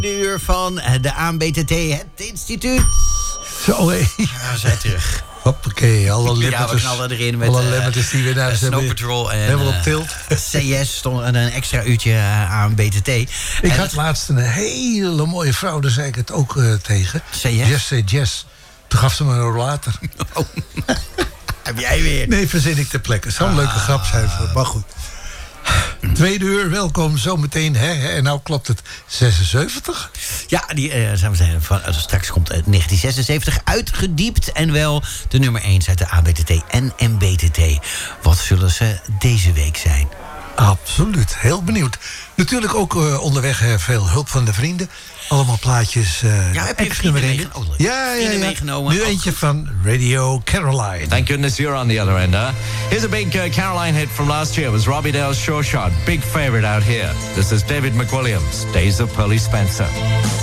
De uur van de ANBTT, het instituut. Zo, hé. We zijn terug. Hoppakee, alle limmeters. We knallen erin met alle limmeters die weer naar Snow Patrol en helemaal op tilt. CS stond een extra uurtje ANBTT. Ik had laatst een hele mooie vrouw, daar zei ik het ook tegen. CS? Jess. Toen gaf ze me een rollator. Oh. Heb jij weer? Nee, verzin ik ter plekke. Het zou een leuke grap zijn, maar goed. Tweede uur, welkom zometeen. En nou klopt het 76? Ja, die straks komt 1976 uitgediept. En wel de nummer 1 uit de ABTT en MBTT. Wat zullen ze deze week zijn? Absoluut, heel benieuwd. Natuurlijk ook onderweg veel hulp van de vrienden. Allemaal plaatjes. Ja, heb je vrienden meegenomen? Ja. Meegenomen. Nu eentje van Radio Caroline. Thank goodness you're on the other end, huh? Here's a big Caroline hit from last year. It was Robbie Dale's Sure Shot. Big favorite out here. This is David McWilliams, Days of Pearly Spencer.